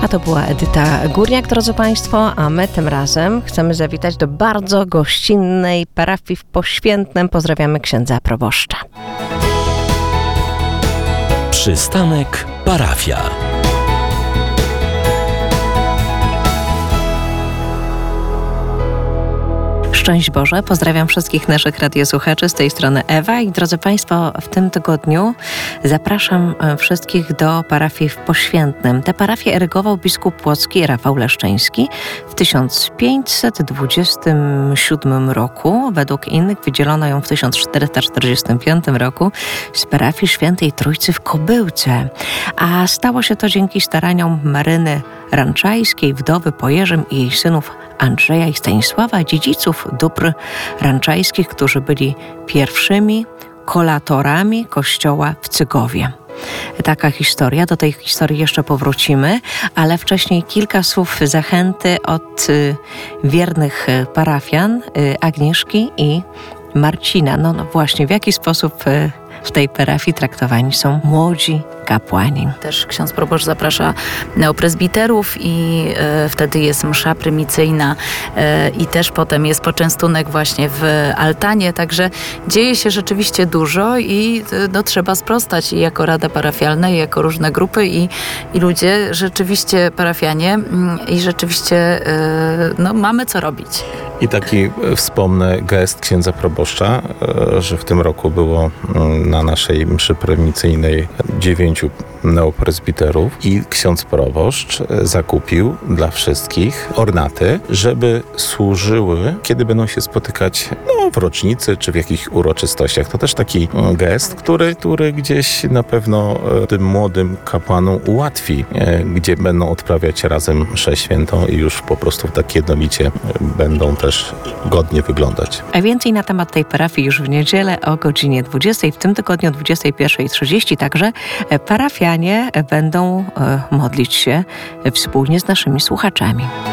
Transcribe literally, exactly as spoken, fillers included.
A to była Edyta Górniak, drodzy Państwo, a my tym razem chcemy zawitać do bardzo gościnnej parafii w Poświętnem. Pozdrawiamy księdza proboszcza. Przystanek parafia. Szczęść Boże, pozdrawiam wszystkich naszych radiosłuchaczy, z tej strony Ewa i drodzy Państwo, w tym tygodniu zapraszam wszystkich do parafii w Poświętnem. Tę parafię erygował biskup płocki Rafał Leszczyński w tysiąc pięćset dwudziestym siódmym roku. Według innych wydzielono ją w tysiąc czterysta czterdziestym piątym roku z parafii Świętej Trójcy w Kobyłce. A stało się to dzięki staraniom Maryny Ranczajskiej, wdowy po Jerzym i jej synów Andrzeja i Stanisława, dziedziców dóbr ranczajskich, którzy byli pierwszymi kolatorami kościoła w Cygowie. Taka historia, do tej historii jeszcze powrócimy, ale wcześniej kilka słów zachęty od y, wiernych parafian y, Agnieszki i Marcina. No, no właśnie, w jaki sposób y, w tej parafii traktowani są młodzi kapłani. Też ksiądz proboszcz zaprasza neoprezbiterów i e, wtedy jest msza prymicyjna e, i też potem jest poczęstunek właśnie w altanie, także dzieje się rzeczywiście dużo i no, trzeba sprostać i jako rada parafialna, i jako różne grupy i, i ludzie, rzeczywiście parafianie i rzeczywiście e, no, mamy co robić. I taki wspomnę gest księdza proboszcza, że w tym roku było na naszej mszy prymicyjnej dziewięciu neoprezbiterów i ksiądz proboszcz zakupił dla wszystkich ornaty, żeby służyły, kiedy będą się spotykać no, w rocznicy czy w jakichś uroczystościach. To też taki gest, który, który gdzieś na pewno tym młodym kapłanom ułatwi, gdzie będą odprawiać razem mszę świętą i już po prostu tak jednolicie będą też godnie wyglądać. A więcej na temat tej parafii już w niedzielę o godzinie dwudziestej, w tym tygodniu o dwudziestej pierwszej trzydzieści. Także parafianie będą modlić się wspólnie z naszymi słuchaczami.